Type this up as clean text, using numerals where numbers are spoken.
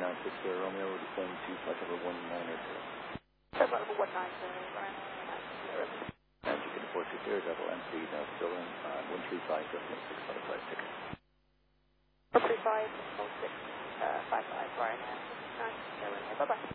960 Romeo, descend to flight level 1980. Flight level 1980, Ryan. And you can report to clear, double MC, now still in 135, 655 ticket. 135, 55, Ryan. 960 Romeo, bye-bye.